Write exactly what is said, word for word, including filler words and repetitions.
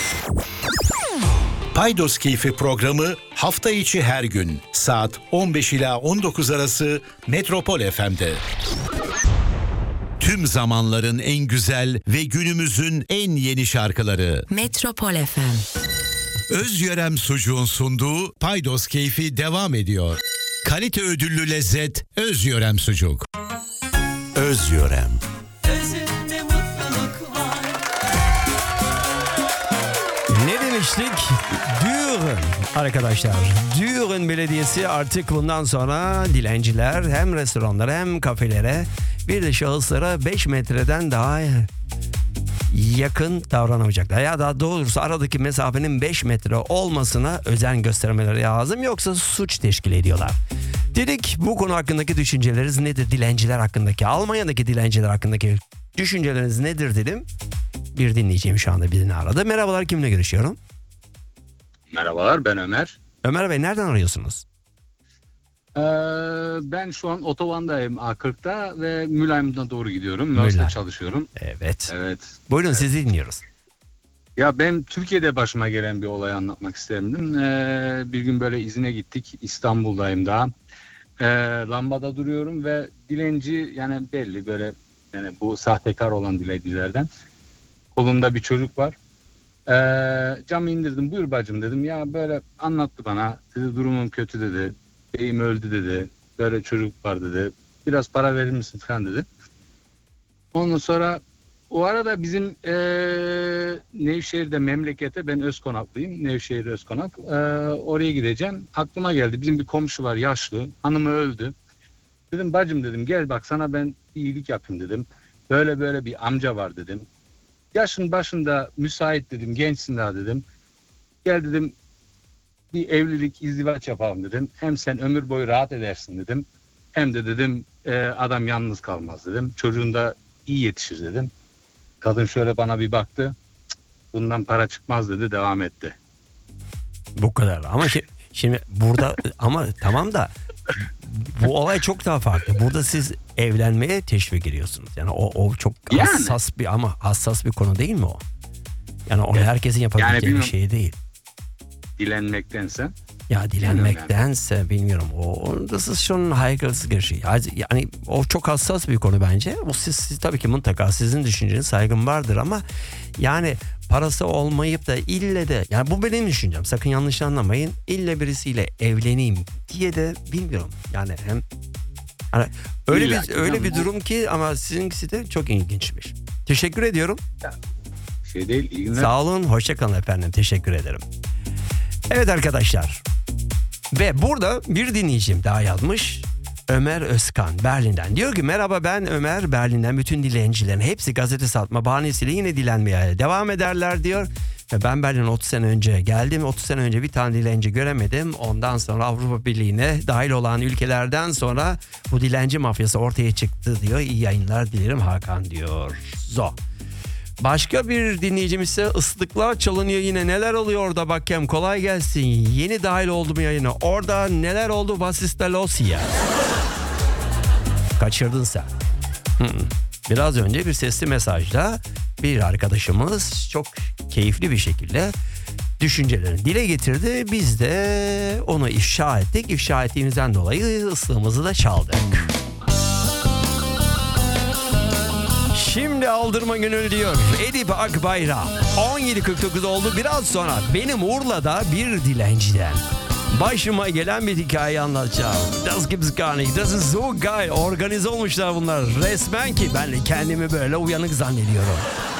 Paydos Keyfi programı hafta içi her gün saat on beş ila on dokuz arası Metropol F M'de. Tüm zamanların en güzel ve günümüzün en yeni şarkıları. Metropol F M. Özyörem Sucuğun sunduğu Paydos Keyfi devam ediyor. Kalite ödüllü lezzet Özyörem Sucuk. Özyörem. Özünde mutluluk var. Ne demiştik? Düren arkadaşlar. Düren Belediyesi artık bundan sonra dilenciler hem restoranlara hem kafelere bir de şahıslara beş metreden daha yakın davranamayacaklar. Ya daha doğrusu aradaki mesafenin beş metre olmasına özen göstermeleri lazım, yoksa suç teşkil ediyorlar. Dedik, bu konu hakkındaki düşünceleriniz nedir? Dilenciler hakkındaki, Almanya'daki dilenciler hakkındaki düşünceleriniz nedir dedim. Bir dinleyeceğim şu anda birini aradı. Merhabalar, kimle görüşüyorum? Merhabalar, ben Ömer. Ömer Bey, nereden arıyorsunuz? Ee, ben şu an otobandayım A kırkta ve Mülayim'den doğru gidiyorum. Üniversite Mülayim. çalışıyorum. Evet. Evet. Buyurun, sizi dinliyoruz. Ya ben Türkiye'de başıma gelen bir olayı anlatmak istedim. Ee, bir gün böyle izine gittik. İstanbul'dayım daha. Ee, lambada duruyorum ve dilenci, yani belli böyle, yani bu sahtekar olan dilencilerden. Kolumda bir çocuk var. Ee, camı indirdim. Buyur bacım dedim. Ya böyle anlattı bana. Dedi durumum kötü dedi. Beyim öldü dedi. Böyle çocuk var dedi. Biraz para verir misin falan dedi. Ondan sonra o arada bizim ee, Nevşehir'de memlekete, ben Özkonaklıyım. Nevşehir Özkonak. Ee, oraya gideceğim. Aklıma geldi. Bizim bir komşu var, yaşlı. Hanımı öldü. Dedim bacım dedim, gel bak sana ben iyilik yapayım dedim. Böyle böyle bir amca var dedim. Yaşın başında müsait dedim. Gençsin daha dedim. Gel dedim, bir evlilik, izdivaç yapalım dedim. Hem sen ömür boyu rahat edersin dedim. Hem de dedim e, adam yalnız kalmaz dedim. Çocuğun da iyi yetişir dedim. Kadın şöyle bana bir baktı. Cık, bundan para çıkmaz dedi, devam etti. Bu kadar. Ama şi- şimdi burada ama tamam da bu olay çok daha farklı. Burada siz evlenmeye teşvik ediyorsunuz. Yani o, o çok Yani. hassas bir ama hassas bir konu değil mi o? Yani onu Evet. Yani yapabileceği Yani bir bilmiyorum. şey değil. Dilenmektense. Ya dilenmektense bilmiyorum. O das ist schon ein heikles Geschichte. Yani o çok hassas bir konu bence. O siz, siz tabii ki mutlaka sizin düşünceniz, saygım vardır ama yani parası olmayıp da ille de, yani bu benim düşüncem. Sakın yanlış anlamayın. İlle birisiyle evleneyim diye de bilmiyorum. Yani hem hani öyle İlla bir ki öyle bir canım. durum ki, ama sizinkisi de çok ilginçmiş. Teşekkür ediyorum. Şey değil, iyi günler. Sağ olun, hoşça kalın efendim. Teşekkür ederim. Evet arkadaşlar. Ve burada bir dinleyicim daha yazmış. Ömer Özkan, Berlin'den. Diyor ki merhaba, ben Ömer, Berlin'den. Bütün dilencilerin hepsi gazete satma bahanesiyle yine dilenmeye devam ederler diyor. Ve ben Berlin'e otuz sene önce geldim. otuz sene önce bir tane dilenci göremedim. Ondan sonra Avrupa Birliği'ne dahil olan ülkelerden sonra bu dilenci mafyası ortaya çıktı diyor. İyi yayınlar dilerim Hakan diyor. Zo. Başka bir dinleyicimiz ise ıslıklar çalınıyor yine, neler oluyor orada bakayım, kolay gelsin, yeni dahil oldum yayına, orada neler oldu, was ist da los ya? Kaçırdın sen. Biraz önce bir sesli mesajda bir arkadaşımız çok keyifli bir şekilde düşüncelerini dile getirdi, biz de onu ifşa ettik, ifşa ettiğimizden dolayı ıslığımızı da çaldık. Şimdi aldırma gönül diyor Edip Akbayram. on yedi kırk dokuz oldu. Biraz sonra benim Urla'da bir dilenciden başıma gelen bir hikaye anlatacağım. Das gibt's gar nicht. Das ist so geil. Organize olmuşlar bunlar. Resmen ki ben kendimi böyle uyanık zannediyorum.